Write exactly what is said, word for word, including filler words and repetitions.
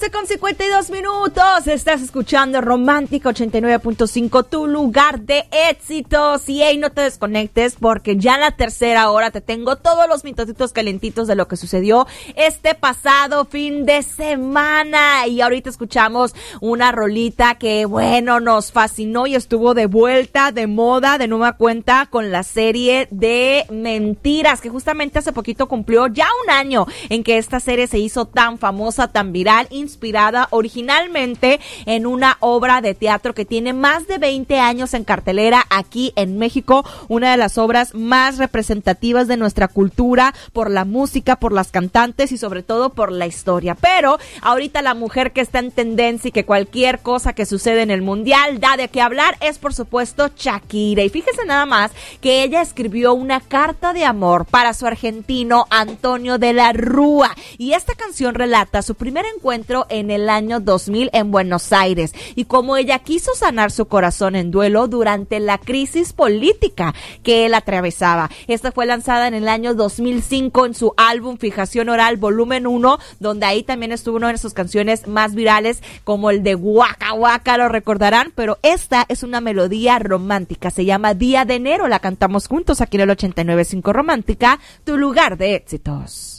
doce con cincuenta y dos minutos. Estás escuchando Romántica ochenta y nueve punto cinco, tu lugar de éxitos. Y hey, no te desconectes porque ya en la tercera hora te tengo todos los minutitos calentitos de lo que sucedió este pasado fin de semana. Y ahorita escuchamos una rolita que, bueno, nos fascinó y estuvo de vuelta, de moda, de nueva cuenta con la serie de Mentiras, que justamente hace poquito cumplió ya un año en que esta serie se hizo tan famosa, tan viral, inspirada originalmente en una obra de teatro que tiene más de veinte años en cartelera aquí en México, una de las obras más representativas de nuestra cultura por la música, por las cantantes y sobre todo por la historia. Pero ahorita la mujer que está en tendencia y que cualquier cosa que sucede en el mundial da de qué hablar es por supuesto Shakira. Y fíjese nada más que ella escribió una carta de amor para su argentino Antonio de la Rúa, y esta canción relata su primer encuentro en el año dos mil en Buenos Aires y cómo ella quiso sanar su corazón en duelo durante la crisis política que él atravesaba. Esta fue lanzada en el año dos mil cinco en su álbum Fijación Oral volumen uno, donde ahí también estuvo una de sus canciones más virales como el de Waka Waka, lo recordarán, pero esta es una melodía romántica, se llama Día de Enero, la cantamos juntos aquí en el ochenta y nueve punto cinco Romántica, tu lugar de éxitos.